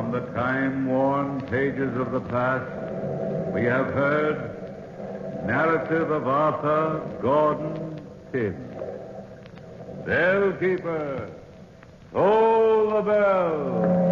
From the time-worn pages of the past, we have heard narrative of Arthur Gordon Pym. Bellkeeper, toll the bell.